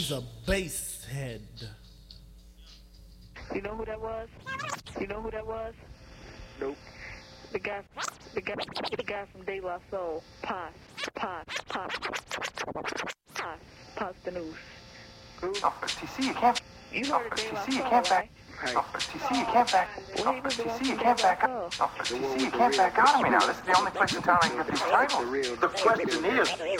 is a bass head. You know who that was? You know who that was? Nope. The guy from De La Soul. Paz the news. Who? Oh, TC, you can't. You heard of De La TC, you Soul, can't back. right? Oh, TC, you can't back. Well, he was the one TC, you from can't De La back out. Soul. Oh, TC, you can't back out of me now. This is the only place in town I can get these titles. The real. The question is,